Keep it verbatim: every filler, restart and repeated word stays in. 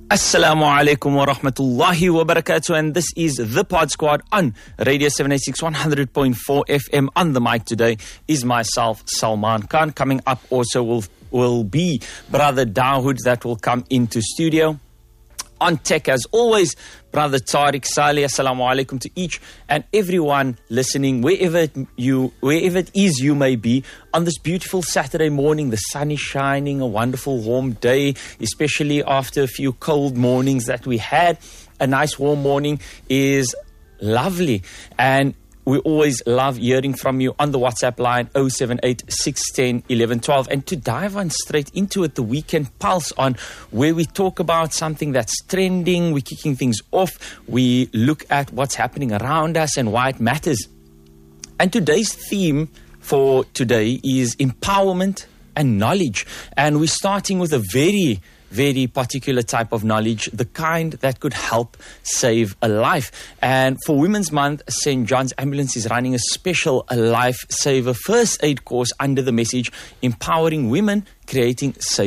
Assalamu alaikum wa rahmatullahi wa barakatuh, and this is the Pod Squad on Radio seven eighty-six one hundred point four F M. On the mic today is myself, Salman Khan. Coming up also will will be Brother Dawood that will come into studio. On tech, as always, Brother Tariq Saleh. Assalamu alaikum to each and everyone listening, wherever it, you, wherever it is you may be, on this beautiful Saturday morning. The sun is shining, a wonderful warm day, especially after a few cold mornings that we had. A nice warm morning is lovely, and we always love hearing from you on the WhatsApp line oh seven eight, six one oh, eleven twelve. And to dive on straight into it, the Weekend Pulse, on where we talk about something that's trending, we're kicking things off, we look at what's happening around us and why it matters. And today's theme for today is empowerment and knowledge. And we're starting with a very very particular type of knowledge, the kind that could help save a life. And for Women's Month, Saint John's Ambulance is running a special a Life Saver first aid course under the message, Empowering Women, Creating Safe